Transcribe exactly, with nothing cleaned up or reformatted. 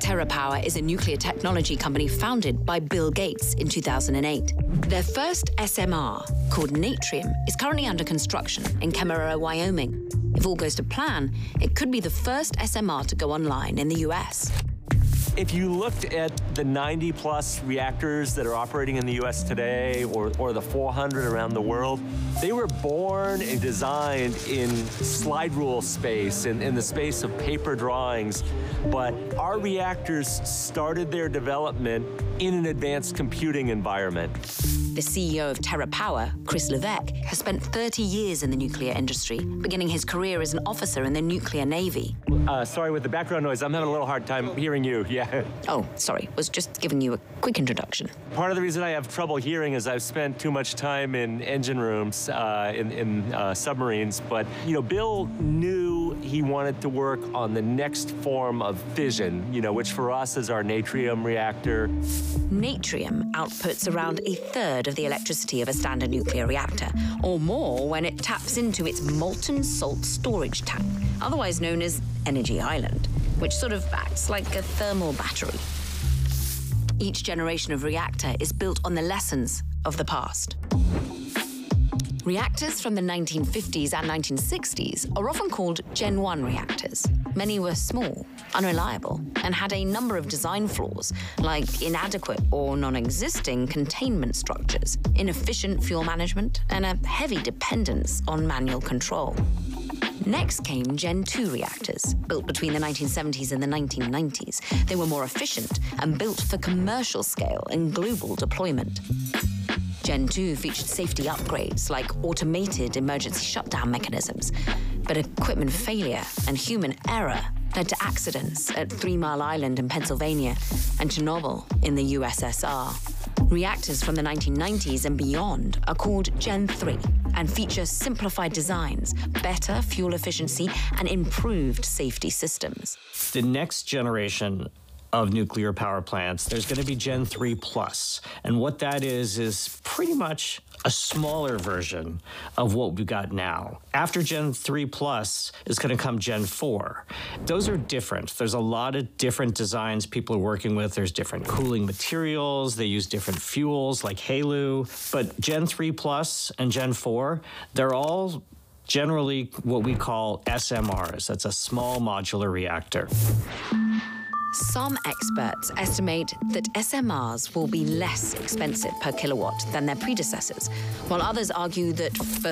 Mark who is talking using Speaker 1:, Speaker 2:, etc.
Speaker 1: TerraPower is a nuclear technology company founded by Bill Gates in two thousand eight. Their first S M R, called Natrium, is currently under construction in Kemerera, Wyoming. If all goes to plan, it could be the first S M R to go online in the U S.
Speaker 2: If you looked at the ninety plus reactors that are operating in the U S today, or, or the four hundred around the world, they were born and designed in slide rule space, in, in the space of paper drawings. But our reactors started their development in an advanced computing environment.
Speaker 1: The C E O of TerraPower, Chris Levesque, has spent thirty years in the nuclear industry, beginning his career as an officer in the nuclear navy.
Speaker 2: Uh, sorry, with the background noise, I'm having a little hard time hearing you, yeah.
Speaker 1: Oh, sorry, was just giving you a quick introduction.
Speaker 2: Part of the reason I have trouble hearing is I've spent too much time in engine rooms, uh, in, in uh, submarines, but, you know, Bill knew he wanted to work on the next form of fission, you know, which for us is our Natrium reactor.
Speaker 1: Natrium outputs around a third of the electricity of a standard nuclear reactor, or more when it taps into its molten salt storage tank, otherwise known as Energy Island, which sort of acts like a thermal battery. Each generation of reactor is built on the lessons of the past. Reactors from the nineteen fifties and nineteen sixties are often called Gen one reactors. Many were small, unreliable, and had a number of design flaws, like inadequate or non-existing containment structures, inefficient fuel management, and a heavy dependence on manual control. Next came Gen two reactors, built between the nineteen seventies and the nineteen nineties. They were more efficient and built for commercial scale and global deployment. Gen two featured safety upgrades like automated emergency shutdown mechanisms, but equipment failure and human error led to accidents at Three Mile Island in Pennsylvania and Chernobyl in the U S S R. Reactors from the nineteen nineties and beyond are called Gen three and feature simplified designs, better fuel efficiency, and improved safety systems.
Speaker 3: The next generation of nuclear power plants, there's going to be Gen three plus. And what that is, is pretty much a smaller version of what we've got now. After Gen three plus is going to come Gen four. Those are different. There's a lot of different designs people are working with. There's different cooling materials. They use different fuels like HALEU. But Gen three plus and Gen four, they're all generally what we call S M Rs. That's a small modular reactor.
Speaker 1: Some experts estimate that S M Rs will be less expensive per kilowatt than their predecessors, while others argue that for